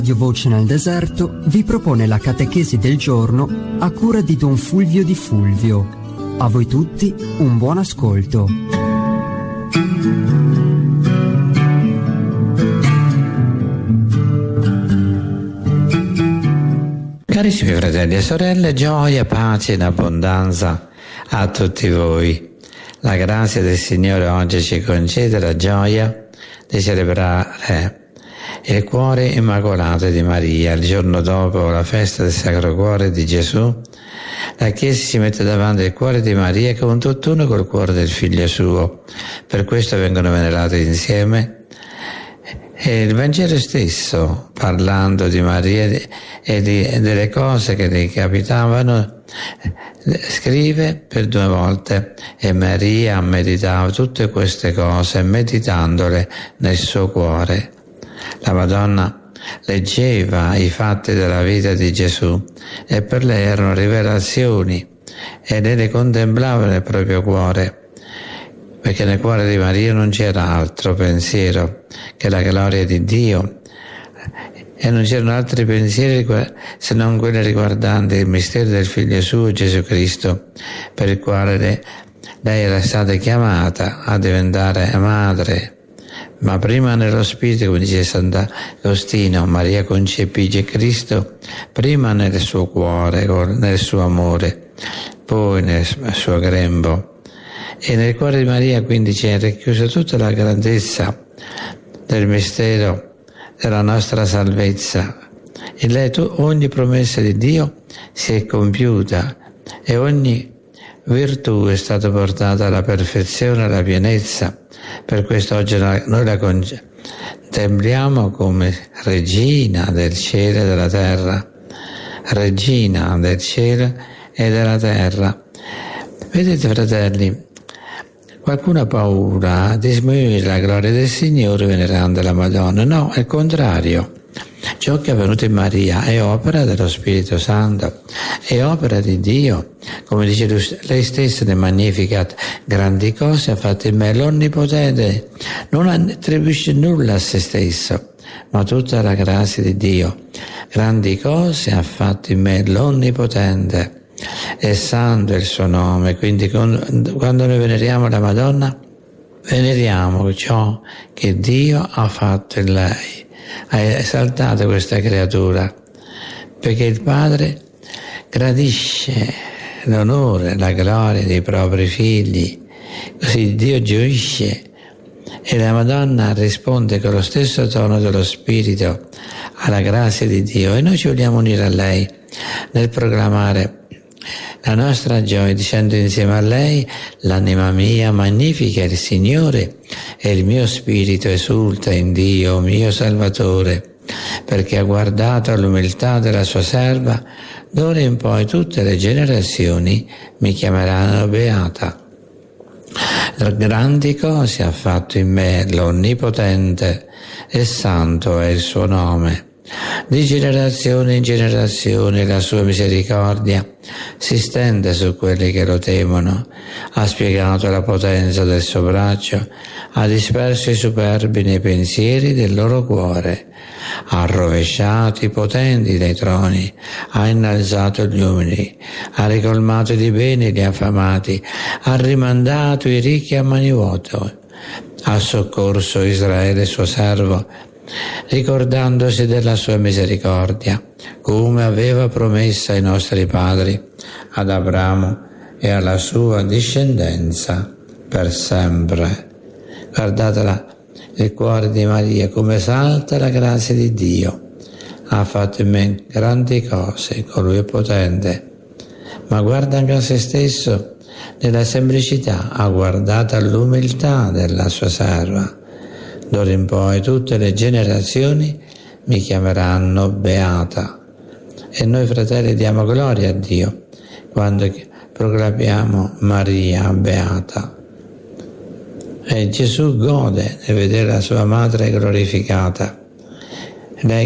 Radio Voce nel Deserto vi propone la catechesi del giorno a cura di Don Fulvio Di Fulvio. A voi tutti un buon ascolto. Carissimi fratelli e sorelle, gioia, pace in abbondanza a tutti voi. La grazia del Signore oggi ci concede la gioia di celebrare il cuore immacolato di Maria. Il giorno dopo la festa del Sacro Cuore di Gesù, la Chiesa si mette davanti il cuore di Maria che è un tutt'uno col cuore del Figlio suo. Per questo vengono venerati insieme. E il Vangelo stesso, parlando di Maria e delle cose che le capitavano, scrive per 2 volte: e Maria meditava tutte queste cose, meditandole nel suo cuore. La Madonna leggeva i fatti della vita di Gesù e per lei erano rivelazioni e lei le contemplava nel proprio cuore, perché nel cuore di Maria non c'era altro pensiero che la gloria di Dio e non c'erano altri pensieri se non quelli riguardanti il mistero del Figlio suo Gesù Cristo, per il quale lei era stata chiamata a diventare madre. Ma prima nello Spirito, come dice Sant'Agostino, Maria concepì Cristo prima nel suo cuore, nel suo amore, poi nel suo grembo. E nel cuore di Maria quindi c'è racchiusa tutta la grandezza del mistero della nostra salvezza. In lei ogni promessa di Dio si è compiuta e ogni virtù è stata portata alla perfezione, alla pienezza. Per questo oggi noi la contempliamo come regina del cielo e della terra, regina del cielo e della terra. Vedete, fratelli, qualcuno ha paura di sminuire la gloria del Signore venerando la Madonna. No, è il contrario. Ciò che è avvenuto in Maria è opera dello Spirito Santo, è opera di Dio. Come dice lei stessa nel Magnificat: grandi cose ha fatto in me l'Onnipotente. Non attribuisce nulla a se stesso, ma tutta la grazia di Dio. Grandi cose ha fatto in me l'Onnipotente. È santo il suo nome. Quindi quando noi veneriamo la Madonna, veneriamo ciò che Dio ha fatto in lei. Ha esaltato questa creatura, perché il Padre gradisce l'onore, la gloria dei propri figli, così Dio gioisce e la Madonna risponde con lo stesso tono dello Spirito alla grazia di Dio, e noi ci vogliamo unire a lei nel proclamare la nostra gioia, dicendo insieme a lei: l'anima mia magnifica il Signore e il mio spirito esulta in Dio mio Salvatore, perché ha guardato all'umiltà della sua serva. D'ora in poi tutte le generazioni mi chiameranno beata. Grandi cose ha fatto in me l'Onnipotente, e santo è il suo nome. Di generazione in generazione la sua misericordia si stende su quelli che lo temono. Ha spiegato la potenza del suo braccio, ha disperso i superbi nei pensieri del loro cuore, ha rovesciato i potenti dai troni, ha innalzato gli umili, ha ricolmato di bene gli affamati, ha rimandato i ricchi a mani vuote, ha soccorso Israele suo servo, ricordandosi della sua misericordia, come aveva promesso ai nostri padri, ad Abramo e alla sua discendenza per sempre. Guardatela, il cuore di Maria, come esalta la grazia di Dio. Ha fatto in me grandi cose, colui è potente, ma guarda anche a se stesso nella semplicità, ha guardato all'umiltà della sua serva. D'ora in poi tutte le generazioni mi chiameranno beata. E noi, fratelli, diamo gloria a Dio quando proclamiamo Maria beata. E Gesù gode nel vedere la sua madre glorificata.